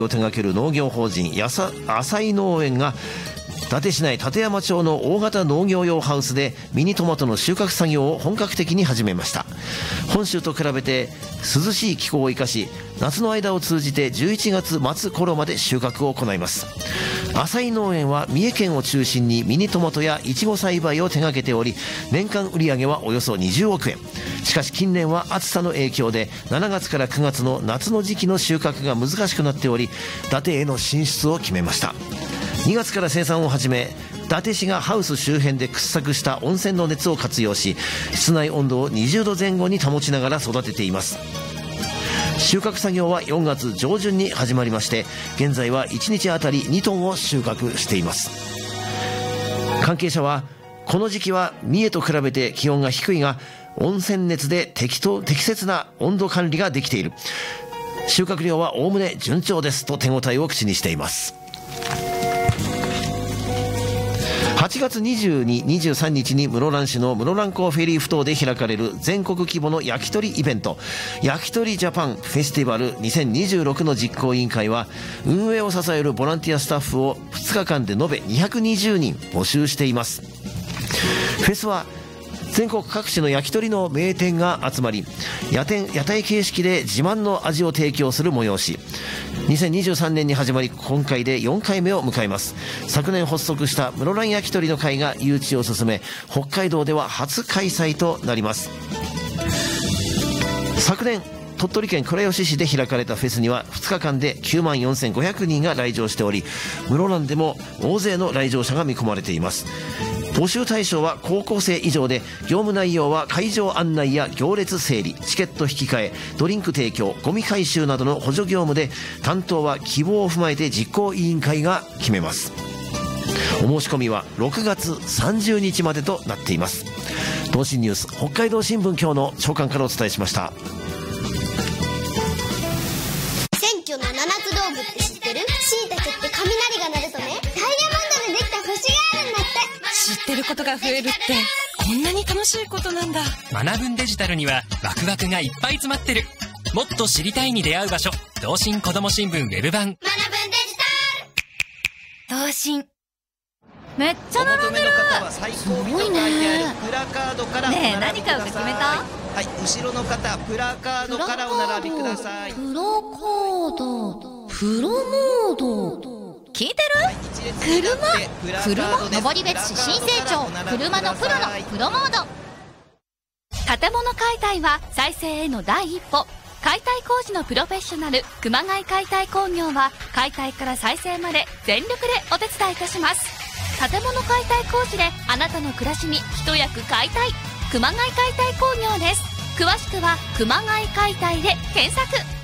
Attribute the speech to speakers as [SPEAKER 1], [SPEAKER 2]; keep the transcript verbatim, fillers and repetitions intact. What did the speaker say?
[SPEAKER 1] を手掛ける農業法人やさ浅井農園が伊達市内立山町の大型農業用ハウスでミニトマトの収穫作業を本格的に始めました。本州と比べて涼しい気候を生かし、夏の間を通じてじゅういちがつ末頃まで収穫を行います。浅井農園は三重県を中心にミニトマトやイチゴ栽培を手掛けており、年間売上はおよそにじゅうおくえん。しかし近年は暑さの影響でしちがつからくがつの夏の時期の収穫が難しくなっており、伊達への進出を決めました。にがつから生産を始め、伊達市がハウス周辺で掘削した温泉の熱を活用し、室内温度をにじゅうどぜん後に保ちながら育てています。収穫作業はよんがつじょうじゅんに始まりまして、現在はいちにちあたりにトンを収穫しています。関係者は、この時期は三重と比べて気温が低いが、温泉熱で適当適切な温度管理ができている、収穫量はおおむね順調ですと手応えを口にしています。はちがつにじゅうに、にじゅうさんにちに室蘭市の室蘭港フェリー埠頭で開かれる全国規模の焼き鳥イベント、焼き鳥ジャパンフェスティバルにせんにじゅうろくの実行委員会は、運営を支えるボランティアスタッフをふつかかんで延べにひゃくにじゅうにん募集しています。フェスは全国各地の焼き鳥の名店が集まり、屋店屋台形式で自慢の味を提供する催し。にせんにじゅうさんねんに始まり、今回でよんかいめを迎えます。昨年発足した室蘭焼き鳥の会が誘致を進め、北海道では初開催となります。昨年鳥取県倉吉市で開かれたフェスにはふつかかんできゅうまんよんせんごひゃくにんが来場しており、室蘭でも大勢の来場者が見込まれています。募集対象は高校生以上で、業務内容は会場案内や行列整理、チケット引き換え、ドリンク提供、ゴミ回収などの補助業務で、担当は希望を踏まえて実行委員会が決めます。お申し込みはろくがつさんじゅうにちまでとなっています。東進ニュース北海道新聞今日の朝刊からお伝えしました。
[SPEAKER 2] 選挙の七つ道具って知ってる？しいたけって雷が鳴るとね、ダイヤモンドでできた星があるんだって。
[SPEAKER 3] 知ってることが増えるってこんなに楽しいことなんだ。
[SPEAKER 4] 学ぶんデジタルにはワクワクがいっぱい詰まってる。もっと知りたいに出会う場所、東進子ども新聞ウェブ版。学ぶんデジ
[SPEAKER 3] タル東進。
[SPEAKER 5] めっちゃ並んでる。
[SPEAKER 1] すごいね。プラカードから
[SPEAKER 5] ねえ、何買うか決めた？
[SPEAKER 1] はい、後ろの方、プラカードからお並びください。
[SPEAKER 5] プラカード、プロモード。聞いてる？車車登別市新成長、車のプロのプロモード。建物解体は再生への第一歩。解体工事のプロフェッショナル熊谷解体工業は、解体から再生まで全力でお手伝いいたします。建物解体工事であなたの暮らしに一役買いたい。熊谷解体工業です。詳しくは熊谷解体で検索。